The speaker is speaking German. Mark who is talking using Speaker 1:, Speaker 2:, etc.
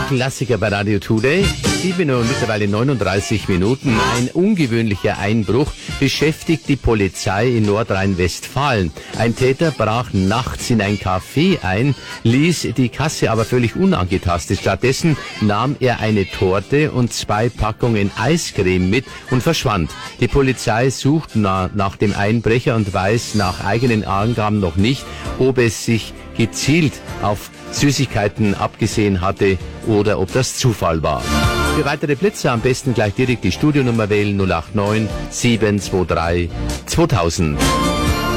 Speaker 1: Klassiker bei Radio Today. 7 Uhr und mittlerweile 39 Minuten. Ein ungewöhnlicher Einbruch beschäftigt die Polizei in Nordrhein-Westfalen. Ein Täter brach nachts in ein Café ein, ließ die Kasse aber völlig unangetastet. Stattdessen nahm er eine Torte und 2 Packungen Eiscreme mit und verschwand. Die Polizei sucht nach dem Einbrecher und weiß nach eigenen Angaben noch nicht, ob es sich gezielt auf Süßigkeiten abgesehen hatte oder ob das Zufall war. Für weitere Blitze am besten gleich direkt die Studionummer wählen 089 723 2000.